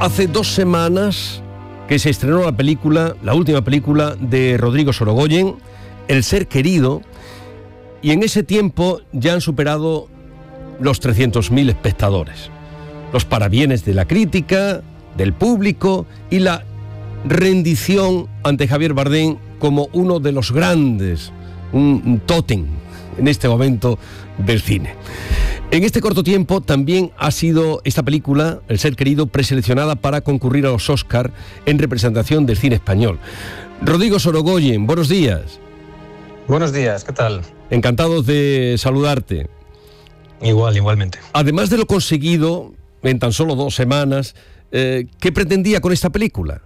Hace 2 semanas que se estrenó la película, la última película de Rodrigo Sorogoyen, El ser querido, y en ese tiempo ya han superado los 300.000 espectadores. Los parabienes de la crítica, del público y la rendición ante Javier Bardem como uno de los grandes, un tótem en este momento del cine. En este corto tiempo también ha sido esta película, El ser querido, preseleccionada para concurrir a los Oscar en representación del cine español. Rodrigo Sorogoyen, buenos días. Buenos días, ¿qué tal? Encantados de saludarte. Igualmente. Además de lo conseguido en tan solo 2 semanas, ¿qué pretendía con esta película?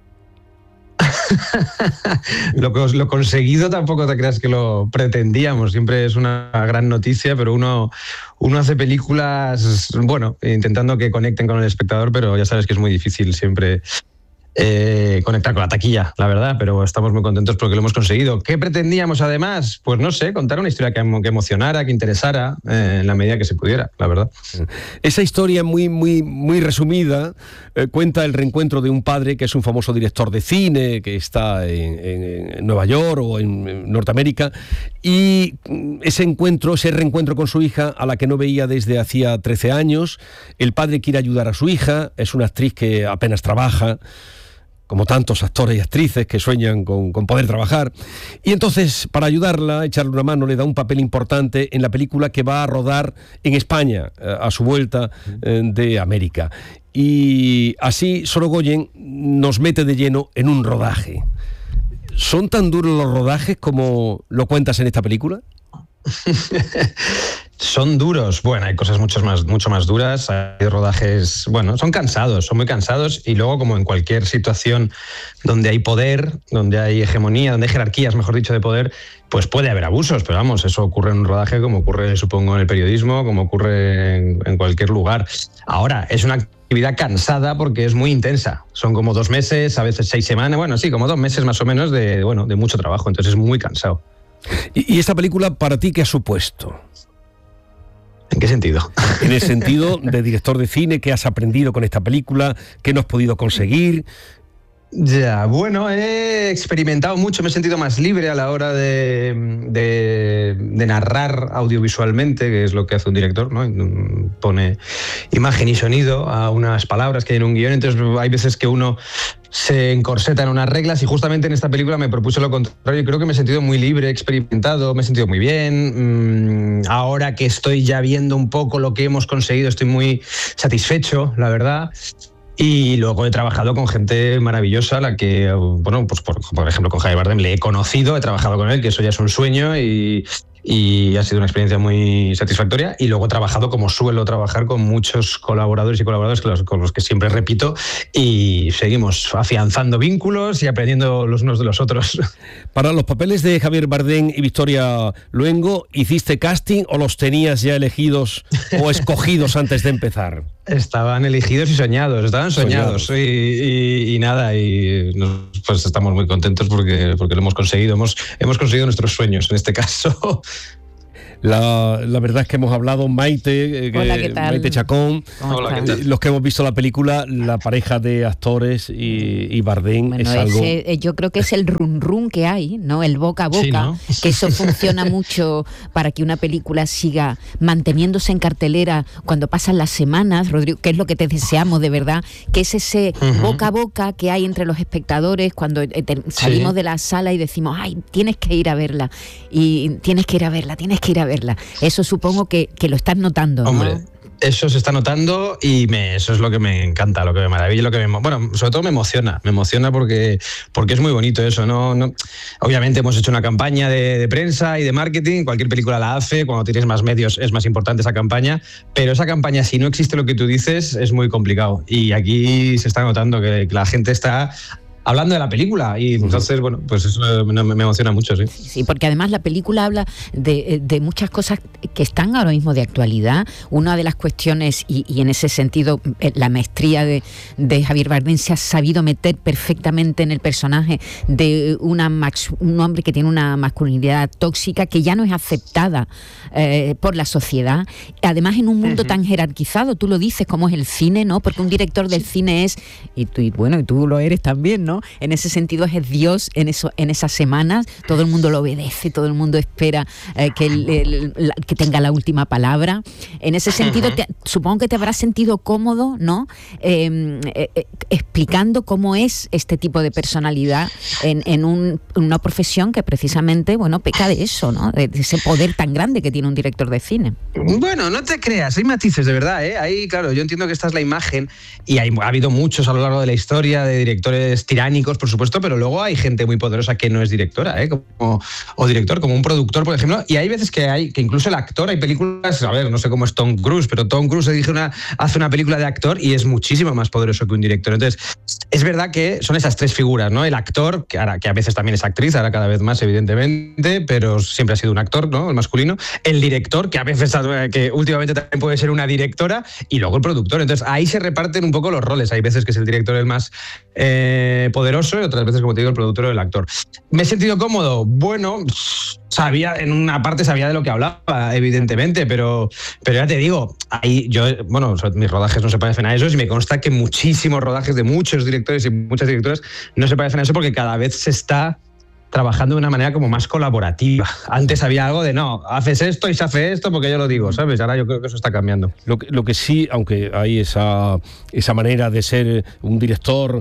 Lo conseguido tampoco te creas que lo pretendíamos, siempre es una gran noticia, pero uno hace películas, bueno, intentando que conecten con el espectador, pero ya sabes que es muy difícil siempre conectar con la taquilla, la verdad, pero estamos muy contentos porque lo hemos conseguido. ¿Qué pretendíamos además? Pues no sé, contar una historia que emocionara, que interesara, en la medida que se pudiera, la verdad. Esa historia muy resumida cuenta el reencuentro de un padre que es un famoso director de cine, que está en Nueva York o en Norteamérica, y ese reencuentro con su hija, a la que no veía desde hacía 13 años. El padre quiere ayudar a su hija, es una actriz que apenas trabaja, como tantos actores y actrices que sueñan con poder trabajar. Y entonces, para ayudarla, echarle una mano, le da un papel importante en la película que va a rodar en España, a su vuelta de América. Y así Sorogoyen nos mete de lleno en un rodaje. ¿Son tan duros los rodajes como lo cuentas en esta película? Son duros. Bueno, hay cosas mucho más duras. Hay rodajes, bueno, son muy cansados, y luego, como en cualquier situación donde hay poder, donde hay hegemonía, donde hay jerarquías, mejor dicho, de poder, pues puede haber abusos, pero vamos, eso ocurre en un rodaje como ocurre, supongo, en el periodismo, como ocurre en cualquier lugar. Ahora, es una actividad cansada porque es muy intensa. Son como 2 meses, a veces 6 semanas, bueno, sí, como 2 meses más o menos de mucho trabajo, entonces es muy cansado. ¿Y esta película para ti qué ha supuesto? ¿En qué sentido? En el sentido de director de cine, ¿qué has aprendido con esta película? ¿Qué no has podido conseguir? Ya, bueno, he experimentado mucho, me he sentido más libre a la hora de narrar audiovisualmente, que es lo que hace un director, ¿no? Pone imagen y sonido a unas palabras que hay en un guión, entonces hay veces que uno se encorseta en unas reglas, y justamente en esta película me propuse lo contrario. Creo que me he sentido muy libre, experimentado, me he sentido muy bien. Ahora que estoy ya viendo un poco lo que hemos conseguido, estoy muy satisfecho, la verdad. Y luego he trabajado con gente maravillosa, la que, bueno, pues por ejemplo con Javier Bardem le he conocido, he trabajado con él, que eso ya es un sueño, y ha sido una experiencia muy satisfactoria. Y luego he trabajado, como suelo trabajar, con muchos colaboradores y colaboradoras con los que siempre repito, y seguimos afianzando vínculos y aprendiendo los unos de los otros. Para los papeles de Javier Bardem y Victoria Luengo, ¿hiciste casting o los tenías ya elegidos o escogidos antes de empezar? Estaban elegidos y soñados, y nada, y pues estamos muy contentos porque lo hemos conseguido, hemos conseguido nuestros sueños en este caso. La verdad es que hemos hablado, Maite, Hola, ¿qué tal? Maite Chacón. Hola, ¿qué tal? Los que hemos visto la película, la pareja de actores y Bardem, bueno, es algo... yo creo que es el run run que hay, ¿no? El boca a boca, sí, ¿no? Que eso funciona mucho para que una película siga manteniéndose en cartelera cuando pasan las semanas, Rodrigo, que es lo que te deseamos de verdad, que es ese boca a boca que hay entre los espectadores cuando salimos de la sala y decimos, ay, tienes que ir a verla, y tienes que ir a verla. Eso supongo que lo estás notando, ¿no? Hombre, eso se está notando, y eso es lo que me encanta, lo que me maravilla, bueno, sobre todo me emociona porque es muy bonito eso, ¿no? Obviamente hemos hecho una campaña de prensa y de marketing, cualquier película la hace, cuando tienes más medios es más importante esa campaña, pero esa campaña, si no existe lo que tú dices, es muy complicado, y aquí se está notando que la gente está hablando de la película. Y entonces, bueno, pues eso me emociona mucho, sí. Sí, porque además la película habla de muchas cosas que están ahora mismo de actualidad. Una de las cuestiones, y en ese sentido la maestría de Javier Bardem se ha sabido meter perfectamente en el personaje de un hombre que tiene una masculinidad tóxica que ya no es aceptada por la sociedad. Además, en un mundo tan jerarquizado, tú lo dices, como es el cine, ¿no? Porque un director del cine es, y tú lo eres también, ¿no? En ese sentido es Dios en esas semanas. Todo el mundo lo obedece, todo el mundo espera que tenga la última palabra. En ese sentido, supongo que te habrás sentido cómodo, ¿no? Explicando cómo es este tipo de personalidad en una profesión que precisamente, bueno, peca de eso, ¿no? De ese poder tan grande que tiene un director de cine. Bueno, no te creas, hay matices de verdad, ¿eh? Ahí, claro, yo entiendo que esta es la imagen y ha habido muchos a lo largo de la historia de directores tiránicos, por supuesto, pero luego hay gente muy poderosa que no es directora, ¿eh? O director, como un productor, por ejemplo, y hay veces que incluso el actor, hay películas, a ver, no sé cómo es Tom Cruise, pero Tom Cruise hace una película de actor y es muchísimo más poderoso que un director. Entonces, es verdad que son esas tres figuras, ¿no? El actor, que a veces también es actriz, ahora cada vez más, evidentemente, pero siempre ha sido un actor, ¿no? El masculino. El director, que a veces, que últimamente también puede ser una directora, y luego el productor. Entonces, ahí se reparten un poco los roles. Hay veces que es el director el más poderoso y otras veces, como te digo, el productor o el actor. ¿Me he sentido cómodo? Bueno, en una parte sabía de lo que hablaba, evidentemente, pero ya te digo, ahí mis rodajes no se parecen a esos y me consta que muchísimos rodajes de muchos directores y muchas directoras no se parecen a eso porque cada vez se está trabajando de una manera como más colaborativa. Antes había algo de no, haces esto y se hace esto porque yo lo digo, ¿sabes? Ahora yo creo que eso está cambiando. Lo que sí, aunque hay esa manera de ser un director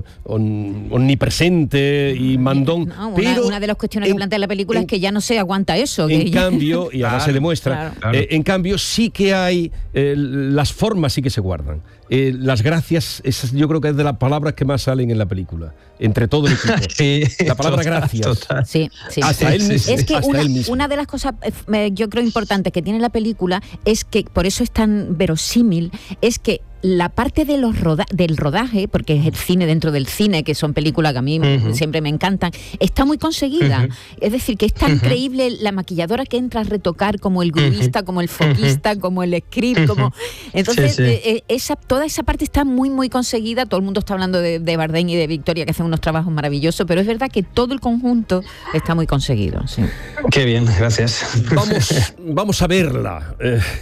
omnipresente y mandón, pero una de las cuestiones que plantea la película es que ya no se aguanta eso. En cambio, y ahora se demuestra, claro. En cambio sí que hay, las formas sí que se guardan. Las gracias, yo creo que es de las palabras que más salen en la película, entre todo el equipo. Sí, la palabra gracias. Total. Sí. Hasta él mismo. Es que una de las cosas, yo creo, importantes que tiene la película es que, por eso es tan verosímil, es que la parte de del rodaje, porque es el cine dentro del cine, que son películas que a mí siempre me encantan, está muy conseguida. Es decir, que es tan increíble la maquilladora que entra a retocar, como el guionista, como el foquista, como el script, como... Entonces, toda esa parte está muy, muy conseguida. Todo el mundo está hablando de Bardem y de Victoria, que hacen unos trabajos maravillosos, pero es verdad que todo el conjunto está muy conseguido. Sí. Qué bien, gracias. Vamos a verla.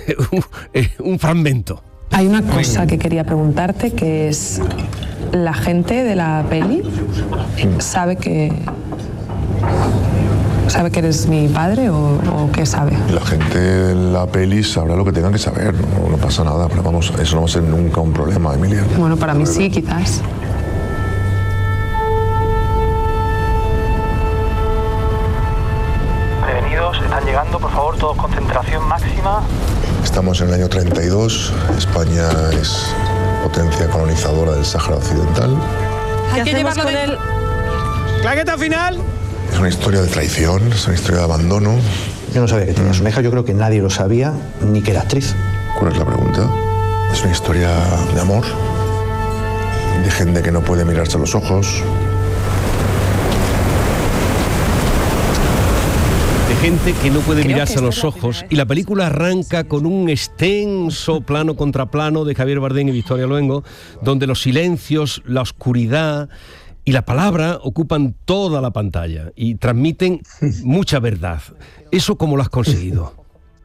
Un fragmento. Hay una cosa que quería preguntarte, que es, ¿la gente de la peli sabe que eres mi padre o qué sabe? La gente de la peli sabrá lo que tengan que saber, no pasa nada, pero vamos, eso no va a ser nunca un problema, Emilia. Bueno, para mí sí, quizás. Prevenidos, están llegando, por favor, todos concentración máxima. Estamos en el año 32, España es potencia colonizadora del Sáhara Occidental. Hay que llevarlo con él. ¿Claqueta final? Es una historia de traición, es una historia de abandono. Yo no sabía que tenía su hija, yo creo que nadie lo sabía, ni que era actriz. ¿Cuál es la pregunta? Es una historia de amor, de gente que no puede mirarse a los ojos. Gente que no puede mirarse a los ojos, y la película arranca con un extenso plano contra plano de Javier Bardem y Victoria Luengo, donde los silencios, la oscuridad y la palabra ocupan toda la pantalla y transmiten mucha verdad. ¿Eso cómo lo has conseguido?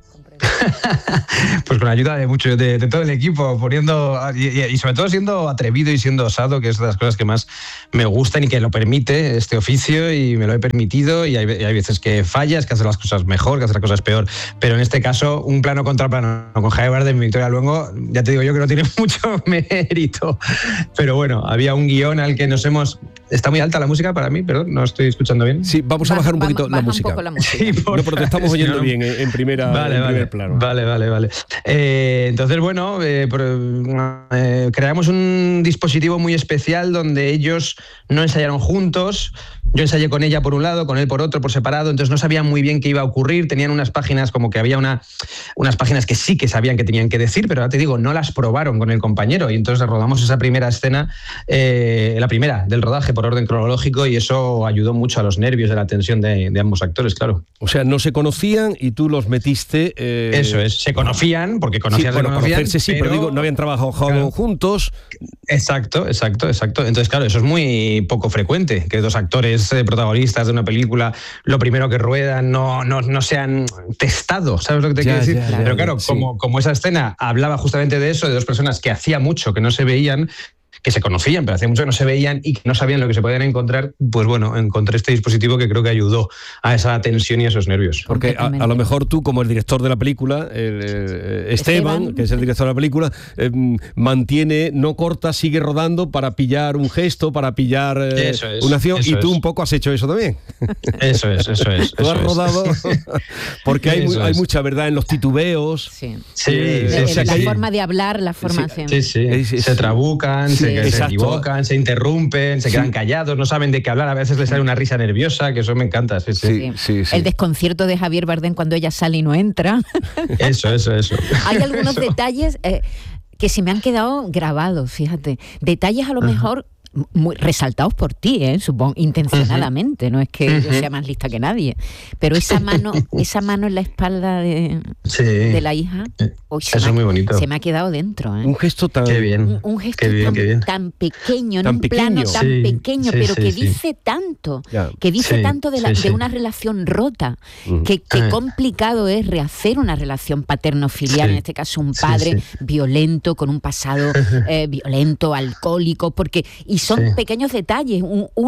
Pues con la ayuda de todo el equipo, poniendo y sobre todo siendo atrevido y siendo osado, que es de las cosas que más me gustan y que lo permite este oficio, y me lo he permitido, y hay veces que fallas, que haces las cosas mejor, que haces las cosas peor, pero en este caso un plano contra plano con Javier Bardem y Victoria Luengo, ya te digo yo que no tiene mucho mérito, pero bueno, había un guión al que nos hemos... Está muy alta la música para mí, perdón, no estoy escuchando bien. Sí, vamos a bajar un poquito la música. Un poco la música. Sí, no, pero te estamos oyendo bien en primer plano. Vale. Entonces, bueno, creamos un dispositivo muy especial donde ellos no ensayaron juntos. Yo ensayé con ella por un lado, con él por otro, por separado, entonces no sabían muy bien qué iba a ocurrir. Tenían unas páginas, como que había unas páginas que sí que sabían que tenían que decir, pero ya te digo, no las probaron con el compañero, y entonces rodamos esa primera escena, la primera del rodaje, por orden cronológico y eso ayudó mucho a los nervios, a la tensión de ambos actores, claro. O sea, no se conocían y tú los metiste... Eso es, se conocían, porque conocían, sí, bueno, conocerse sí, pero digo, no habían trabajado juntos. Exacto. Entonces, claro, eso es muy poco frecuente, que dos actores protagonistas de una película, lo primero que ruedan, no se han testado, ¿sabes lo que te quiero decir? Claro, pero claro, sí. como esa escena hablaba justamente de eso, de dos personas que hacía mucho que no se veían, que se conocían, pero hacía mucho que no se veían y que no sabían lo que se podían encontrar, pues bueno, encontré este dispositivo que creo que ayudó a esa tensión y a esos nervios. Porque a lo mejor tú, como el director de la película, Esteban, que es el director de la película, mantiene, no corta, sigue rodando para pillar un gesto, para pillar una acción, y tú un poco has hecho eso también. Eso es. Tú has rodado, porque hay mucha verdad en los titubeos. La forma de hablar, la formación. Sí. Se trabucan, se equivocan, se interrumpen, se quedan callados, no saben de qué hablar, a veces les sale una risa nerviosa, que eso me encanta. Sí. El desconcierto de Javier Bardem cuando ella sale y no entra. Eso. Hay algunos detalles que se me han quedado grabados, fíjate. Detalles a lo mejor muy resaltados por ti, supongo, intencionadamente, no es que yo sea más lista que nadie, pero esa mano en la espalda de la hija, eso es muy bonito. Se me ha quedado dentro. Un gesto tan... Qué bien. Un gesto tan pequeño, en un pequeño. plano tan pequeño, pero que dice tanto, tanto de una relación rota, que complicado es rehacer una relación paterno-filial, en este caso un padre violento, con un pasado violento, alcohólico, y son pequeños detalles.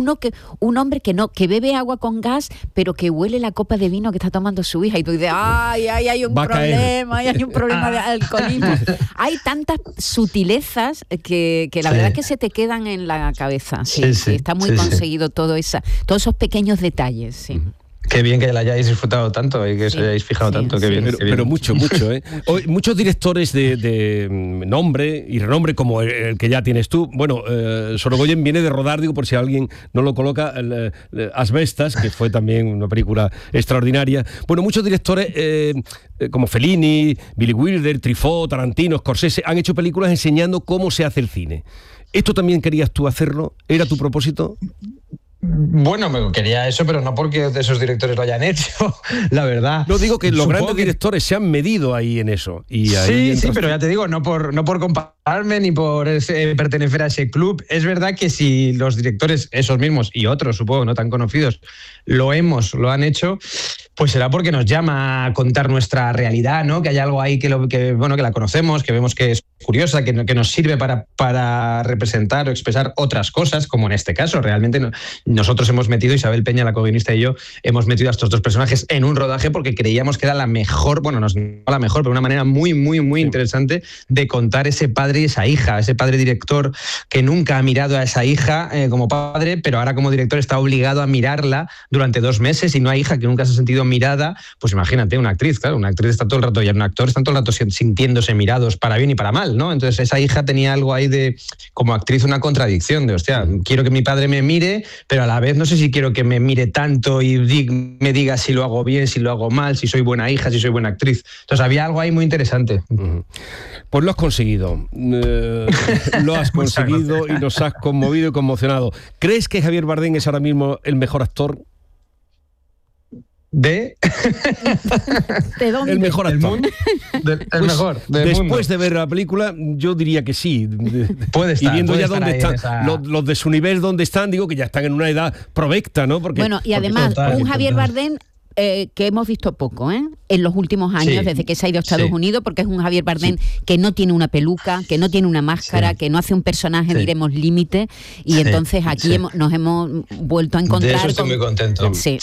Un hombre que bebe agua con gas, pero que huele la copa de vino que está tomando su hija, y tú dices, hay un problema de alcoholismo. Hay tantas sutilezas que la verdad es que se te quedan en la cabeza. Sí, está muy conseguido todos esos pequeños detalles. Sí. Qué bien que la hayáis disfrutado tanto y que os hayáis fijado tanto. Qué bien. Pero mucho. Hoy, muchos directores de nombre y renombre, como el que ya tienes tú. Bueno, Sorogoyen viene de rodar, digo, por si alguien no lo coloca, Asbestas, que fue también una película extraordinaria. Bueno, muchos directores como Fellini, Billy Wilder, Truffaut, Tarantino, Scorsese, han hecho películas enseñando cómo se hace el cine. ¿Esto también querías tú hacerlo? ¿Era tu propósito? Bueno, me quería eso, pero no porque esos directores lo hayan hecho, la verdad. No digo que los grandes directores se han medido ahí en eso. Y ahí sí, pero ya te digo, no por compararme ni por pertenecer a ese club. Es verdad que si los directores, esos mismos y otros, supongo, no tan conocidos, lo han hecho, pues será porque nos llama a contar nuestra realidad, ¿no? Que hay algo ahí que la conocemos, que vemos que es curiosa, que nos sirve para representar o expresar otras cosas, como en este caso. Realmente nosotros hemos metido, Isabel Peña, la co-guionista, y yo, hemos metido a estos dos personajes en un rodaje porque creíamos que era la mejor, no la mejor, pero una manera muy, muy, muy interesante de contar ese padre y esa hija, ese padre director que nunca ha mirado a esa hija como padre, pero ahora como director está obligado a mirarla durante 2 meses, y no hay hija que nunca se ha sentido mirada. Pues imagínate, una actriz está todo el rato, y un actor está todo el rato sintiéndose mirados para bien y para mal, ¿no? Entonces esa hija tenía algo ahí de, como actriz, una contradicción de, hostia, quiero que mi padre me mire, pero a la vez no sé si quiero que me mire tanto y me diga si lo hago bien, si lo hago mal, si soy buena hija, si soy buena actriz. Entonces había algo ahí muy interesante. Pues lo has conseguido. Lo has conseguido y nos has conmovido y conmocionado. ¿Crees que Javier Bardem es ahora mismo el mejor actor? ¿De dónde? El mejor actor. El mejor. Después de ver la película, yo diría que sí. Puede estar. Y viendo ya dónde están los de su nivel, dónde están, digo que ya están en una edad provecta, ¿no? Y además, un Javier Bardem que hemos visto poco, en los últimos años, desde que se ha ido a Estados Unidos, porque es un Javier Bardem que no tiene una peluca, que no tiene una máscara, que no hace un personaje, diremos, límite, y entonces aquí nos hemos vuelto a encontrar. De eso estoy muy contento. Sí.